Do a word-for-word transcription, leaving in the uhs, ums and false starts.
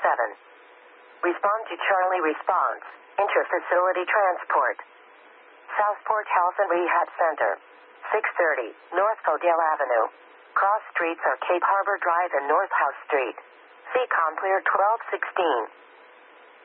seven. Respond to Charlie response. Inter-facility transport. Southport Health and Rehab Center. six thirty, North Odell Avenue. Cross streets are Cape Harbor Drive and North House Street. C-Com clear twelve sixteen.